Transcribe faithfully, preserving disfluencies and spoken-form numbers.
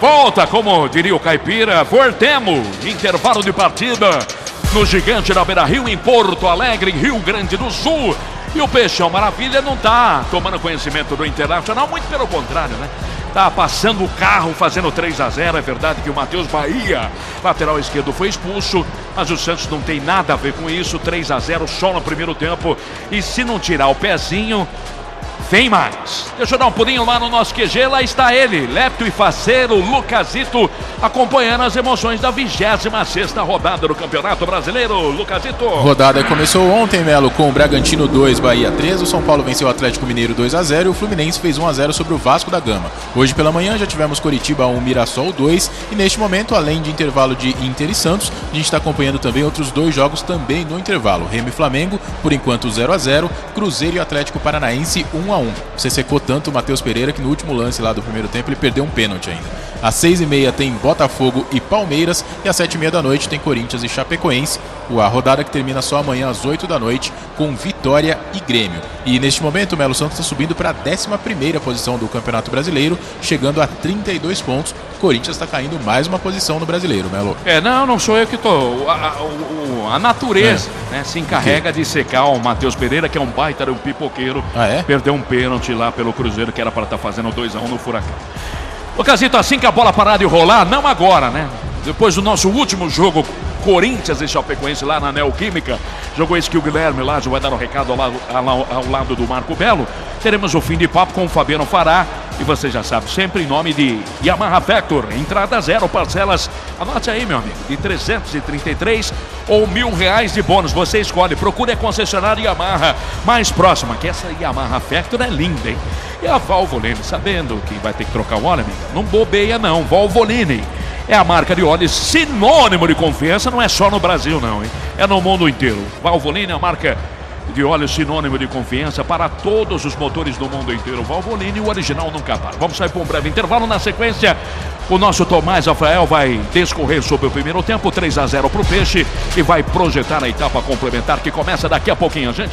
volta, como diria o caipira, voltemos, intervalo de partida no Gigante da Beira-Rio, em Porto Alegre, Rio Grande do Sul. E o Peixão Maravilha não tá tomando conhecimento do Internacional, muito pelo contrário, né? Tá passando o carro, fazendo três a zero. É verdade que o Matheus Bahia, lateral esquerdo, foi expulso, mas o Santos não tem nada a ver com isso. Três a zero só no primeiro tempo. E se não tirar o pezinho, vem mais. Deixa eu dar um pulinho lá no nosso Q G. Lá está ele, lepto e faceiro, Lucasito, acompanhando as emoções da vigésima sexta rodada do Campeonato Brasileiro. Lucasito. Rodada começou ontem, Melo, com o Bragantino dois, Bahia três. O São Paulo venceu o Atlético Mineiro dois a zero e o Fluminense fez um a zero sobre o Vasco da Gama. Hoje pela manhã já tivemos Coritiba um, Mirassol dois. E neste momento, além de intervalo de Inter e Santos, a gente está acompanhando também outros dois jogos também no intervalo. Remo e Flamengo, por enquanto zero a zero. Cruzeiro e Atlético Paranaense um a um. Você secou tanto o Matheus Pereira que no último lance lá do primeiro tempo ele perdeu um pênalti ainda. Às seis e meia tem Botafogo e Palmeiras e às sete e meia da noite tem Corinthians e Chapecoense. A rodada que termina só amanhã às oito da noite com Vitória e Grêmio. E neste momento o Melo Santos está subindo para a décima primeira posição do Campeonato Brasileiro, chegando a trinta e dois pontos. Corinthians está caindo mais uma posição no Brasileiro, Melo. É, não, não sou eu que tô. A, a, a natureza é. né, se encarrega de secar o Matheus Pereira, que é um baita, um pipoqueiro. Ah, é? Perdeu um pênalti lá pelo Cruzeiro, que era para estar tá fazendo dois a um no Furacão. Lucasito, assim que a bola parar de rolar, não agora, né? Depois do nosso último jogo, Corinthians e Chapecoense lá na Neoquímica, jogou esse que o Guilherme lá já vai dar um recado ao lado, ao lado do Marco Belo. Teremos o fim de papo com o Fabiano Fará. E você já sabe, sempre em nome de Yamaha Factor, entrada zero, parcelas, anote aí, meu amigo, de trezentos e trinta e três ou mil reais de bônus. Você escolhe, procure a concessionária Yamaha mais próxima, que essa Yamaha Factor é linda, hein? E a Valvoline, sabendo que vai ter que trocar o óleo, amigo, não bobeia não. Valvoline é a marca de óleo sinônimo de confiança, não é só no Brasil não, hein? É no mundo inteiro. Valvoline é a marca de óleo sinônimo de confiança para todos os motores do mundo inteiro. Valvoline, o original nunca para. Vamos sair para um breve intervalo. Na sequência, o nosso Tomás Rafael vai discorrer sobre o primeiro tempo, três a zero para o Peixe, e vai projetar a etapa complementar que começa daqui a pouquinho, gente.